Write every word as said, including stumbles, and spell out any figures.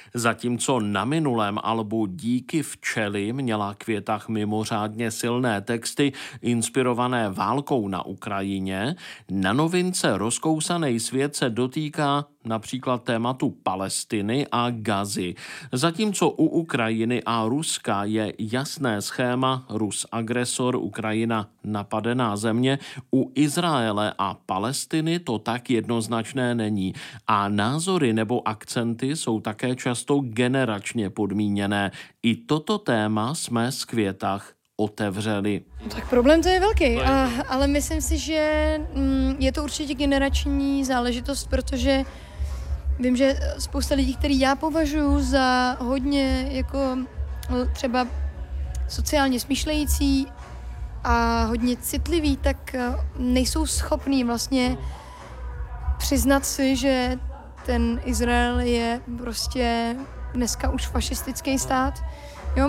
Zatímco na minulém albu Díky včely měla Květach mimořádně silné texty inspirované válkou na Ukrajině, na novince Rozkousanej svět se dotýká například tématu Palestiny a Gazy. Zatímco u Ukrajiny a Ruska je jasné schéma Rus agresor, Ukrajina napadená země, u Izraele a Palestiny to tak jednoznačné není. A názory nebo akcenty jsou také často generačně podmíněné. I toto téma jsme z Květach otevřeli. Tak problém to je velký, a, ale myslím si, že mm, je to určitě generační záležitost, protože vím, že spousta lidí, který já považuji za hodně jako třeba sociálně smýšlející a hodně citlivý, tak nejsou schopní vlastně přiznat si, že ten Izrael je prostě dneska už fašistický stát.